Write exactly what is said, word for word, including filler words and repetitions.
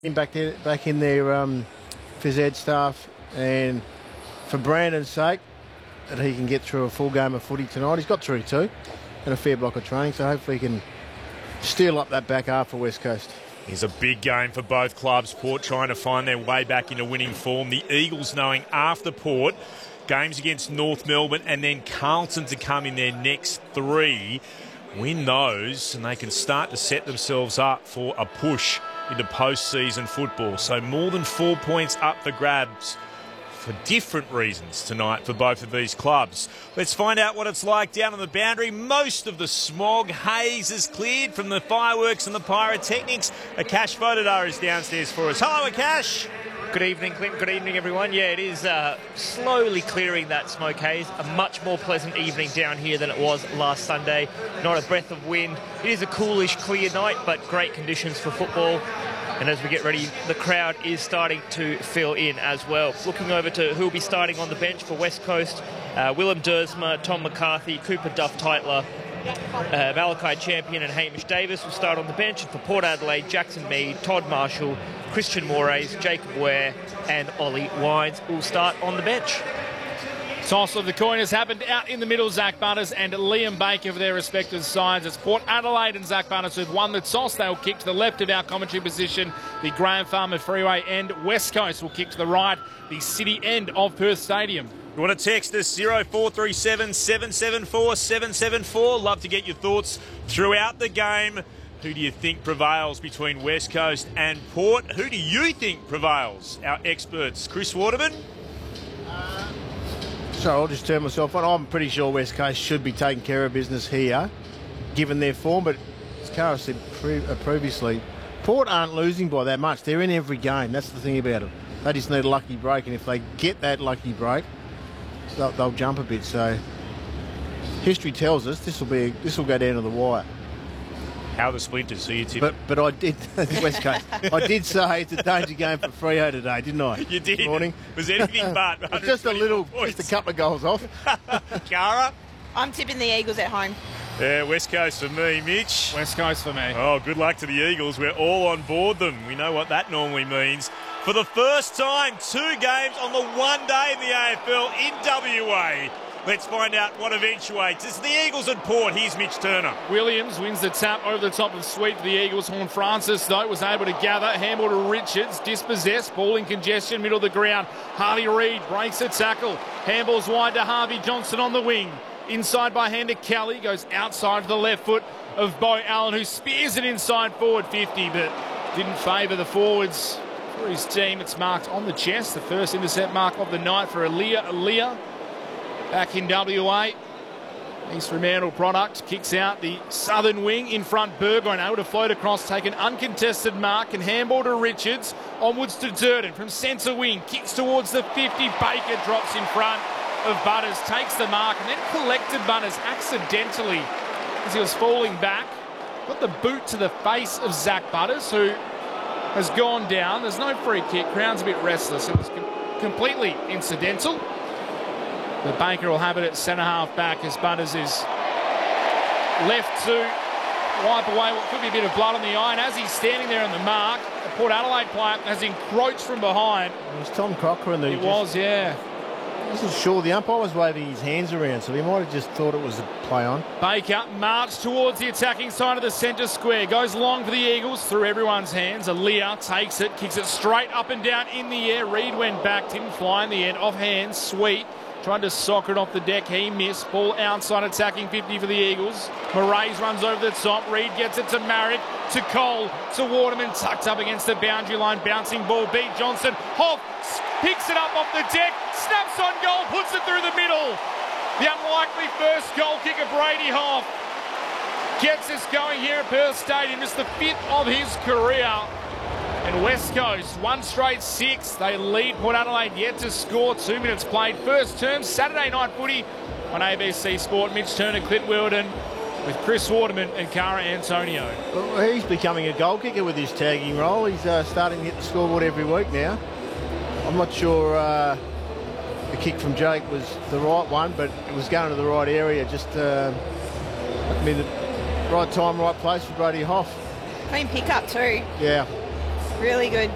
in back there, back in their um, phys ed staff, and for Brandon's sake, that he can get through a full game of footy tonight. He's got through two, and a fair block of training, so hopefully he can steal up that back half for West Coast. It's a big game for both clubs. Port trying to find their way back into winning form. The Eagles knowing after Port, games against North Melbourne and then Carlton to come in their next three. Win those and they can start to set themselves up for a push into post-season football. So more than four points up for grabs for different reasons tonight for both of these clubs. Let's find out what it's like down on the boundary. Most of the smog haze is cleared from the fireworks and the pyrotechnics. Akash Vodadar is downstairs for us. Hello, Akash. Good evening, Clint. Good evening, everyone. Yeah, it is uh, slowly clearing that smoke haze. A much more pleasant evening down here than it was last Sunday. Not a breath of wind. It is a coolish, clear night, but great conditions for football. And as we get ready, the crowd is starting to fill in as well. Looking over to who will be starting on the bench for West Coast. Uh, Willem Dersma, Tom McCarthy, Cooper Duff-Tytler, uh, Malachi Champion and Hamish Davis will start on the bench. And for Port Adelaide, Jackson Mead, Todd Marshall, Christian Moraes, Jacob Ware and Ollie Wines will start on the bench. Toss of the coin has happened out in the middle. Zach Butters and Liam Baker for their respective sides. It's Port Adelaide and Zach Butters who've won the toss. They'll kick to the left of our commentary position, the Graham Farmer Freeway end. West Coast will kick to the right, the city end of Perth Stadium. You want to text us zero four three seven, seven seven four, seven seven four. Love to get your thoughts throughout the game. Who do you think prevails between West Coast and Port? Who do you think prevails? Our experts, Chris Waterman. So I'll just turn myself on. I'm pretty sure West Coast should be taking care of business here, given their form. But as Cara said pre- uh, previously, Port aren't losing by that much. They're in every game. That's the thing about it. They just need a lucky break, and if they get that lucky break, they'll, they'll jump a bit. So history tells us this will be this will go down to the wire. How are the splinters? So you tip. But but I did West Coast. I did say it's a danger game for Freo today, didn't I? You did. This morning. It was anything but. It's just a little, points. just a couple of goals off. Cara. I'm tipping the Eagles at home. Yeah, West Coast for me, Mitch. West Coast for me. Oh, good luck to the Eagles. We're all on board them. We know what that normally means. For the first time, two games on the one day in the A F L in W A. Let's find out what eventuates. It's the Eagles at Port. Here's Mitch Turner. Williams wins the tap over the top of Sweet for the Eagles. Horn Francis, though, was able to gather. Handball to Richards, dispossessed, ball in congestion, middle of the ground. Harvey Reid breaks the tackle. Handball's wide to Harvey Johnson on the wing. Inside by hand to Kelly, goes outside to the left foot of Bo Allen, who spears it inside forward fifty, but didn't favour the forwards for his team. It's marked on the chest, the first intercept mark of the night for Aaliyah Aaliyah. Back in W A, East Fremantle product, kicks out the southern wing in front. Burgoyne able to float across, take an uncontested mark and handball to Richards. Onwards to Durden from centre wing, kicks towards the fifty. Baker drops in front of Butters, takes the mark and then collected Butters accidentally as he was falling back. Got the boot to the face of Zach Butters, who has gone down. There's no free kick. Crown's a bit restless. It was com- completely incidental. The Baker will have it at centre-half back as Butters is left to wipe away what could be a bit of blood on the eye. And as he's standing there on the mark, the Port Adelaide player has encroached from behind. It was Tom Cochrane. It was, yeah. I wasn't sure. The umpire was waving his hands around, so he might have just thought it was a play on. Baker marched towards the attacking side of the centre square. Goes long for the Eagles through everyone's hands. Aaliyah takes it, kicks it straight up and down in the air. Reid went back, didn't fly in the end. Off hands, Sweet. Tried to sock it off the deck. He missed. Ball outside, attacking fifty for the Eagles. Moraes runs over the top. Reid gets it to Marrick, to Cole, to Waterman. Tucked up against the boundary line. Bouncing ball. beat Johnson. Hoff picks it up off the deck. Snaps on goal. Puts it through the middle. The unlikely first goal kicker, Brady Hoff, gets us going here at Perth Stadium. Just the fifth of his career. And West Coast, one straight six. They lead Port Adelaide yet to score. Two minutes played. First term, Saturday night footy on A B C Sport. Mitch Turner, Clint Wilden with Chris Waterman and Cara Antonio. Well, he's becoming a goal kicker with his tagging role. He's uh, starting to hit the scoreboard every week now. I'm not sure uh, the kick from Jake was the right one, but it was going to the right area. Just uh, I mean, the right time, right place for Brady Hoff. Clean pickup too. Yeah. Really good.